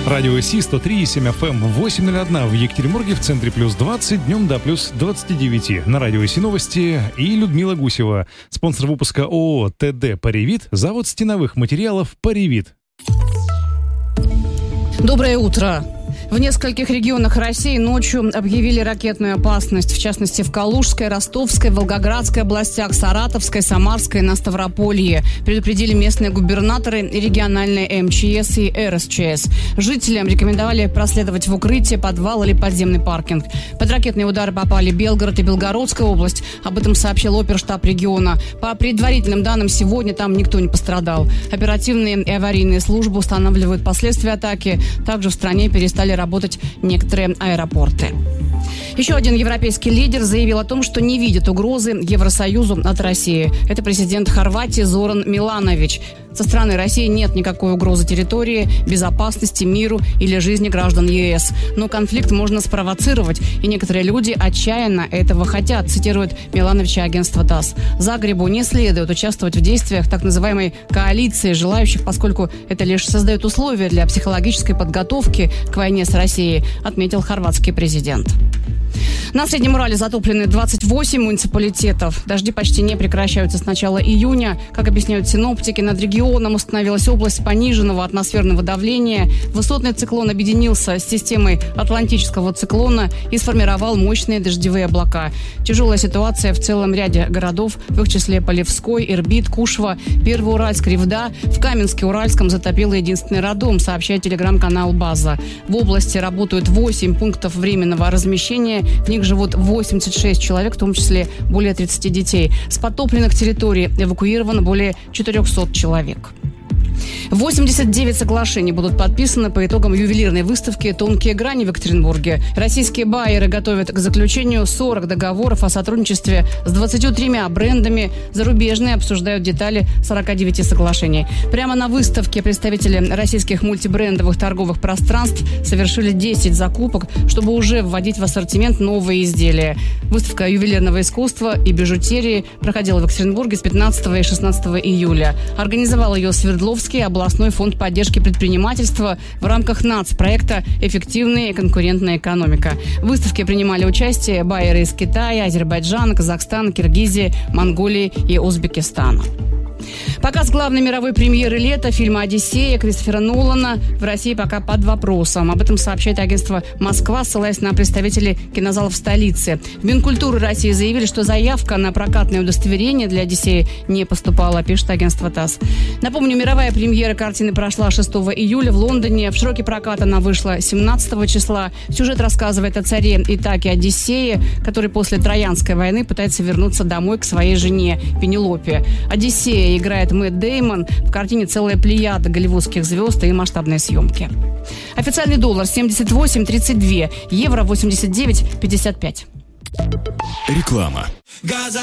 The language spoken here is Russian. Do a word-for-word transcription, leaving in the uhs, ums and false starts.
Радио Си сто три и семь эф эм, восемь ноль один в Екатеринбурге, в центре плюс двадцать, днем до плюс двадцать девять. На Радио Си новости и Людмила Гусева. Спонсор выпуска ООО ТД «Паривит», завод стеновых материалов «Паривит». Доброе утро. В нескольких регионах России ночью объявили ракетную опасность, в частности в Калужской, Ростовской, Волгоградской областях, Саратовской, Самарской, на Ставрополье. Предупредили местные губернаторы, региональные эм че эс и эр эс че эс. Жителям рекомендовали проследовать в укрытие, подвал или подземный паркинг. Под ракетные удары попали Белгород и Белгородская область. Об этом сообщил оперштаб региона. По предварительным данным, сегодня там никто не пострадал. Оперативные и аварийные службы устанавливают последствия атаки. Также в стране перестали работать некоторые аэропорты. Еще один европейский лидер заявил о том, что не видит угрозы Евросоюзу от России. Это президент Хорватии Зоран Миланович. Со стороны России нет никакой угрозы территории, безопасности, миру или жизни граждан е эс. Но конфликт можно спровоцировать, и некоторые люди отчаянно этого хотят, цитирует Милановича агентство ТАСС. Загребу не следует участвовать в действиях так называемой коалиции желающих, поскольку это лишь создает условия для психологической подготовки к войне с Россией, отметил хорватский президент. На Среднем Урале затоплены двадцать восемь муниципалитетов. Дожди почти не прекращаются с начала июня. Как объясняют синоптики, над регионом установилась область пониженного атмосферного давления. Высотный циклон объединился с системой атлантического циклона и сформировал мощные дождевые облака. Тяжелая ситуация в целом ряде городов, в их числе Полевской, Ирбит, Кушва, Первоуральск, Ревда. В Каменске-Уральском затопило единственный роддом, сообщает телеграм-канал «База». В области работают восемь пунктов временного размещения. В них живут восемьдесят шесть человек, в том числе более тридцати детей. С потопленных территорий эвакуировано более четырехсот человек. восемьдесят девять соглашений будут подписаны по итогам ювелирной выставки «Тонкие грани» в Екатеринбурге. Российские байеры готовят к заключению сорок договоров о сотрудничестве с двадцатью тремя брендами. Зарубежные обсуждают детали сорока девяти соглашений. Прямо на выставке представители российских мультибрендовых торговых пространств совершили десять закупок, чтобы уже вводить в ассортимент новые изделия. Выставка ювелирного искусства и бижутерии проходила в Екатеринбурге с пятнадцатого и шестнадцатого июля. Организовал ее Свердловский областной фонд поддержки предпринимательства в рамках нацпроекта «Эффективная и конкурентная экономика». В выставке принимали участие байеры из Китая, Азербайджана, Казахстана, Киргизии, Монголии и Узбекистана. Показ главной мировой премьеры лета фильма «Одиссея» Кристофера Нолана в России пока под вопросом. Об этом сообщает агентство «Москва», ссылаясь на представителей кинозалов столицы. В Минкультуры России заявили, что заявка на прокатное удостоверение для «Одиссеи» не поступала, пишет агентство ТАСС. Напомню, мировая премьера картины прошла шестого июля в Лондоне. В широкий прокат она вышла семнадцатого числа. Сюжет рассказывает о царе Итаке Одиссее, который после Троянской войны пытается вернуться домой к своей жене Пенелопе. Одиссея играет Мэтт Дэймон. В картине целая плеяда голливудских звезд и масштабные съемки. Официальный доллар семьдесят восемь тридцать два, евро восемьдесят девять пятьдесят пять. Реклама.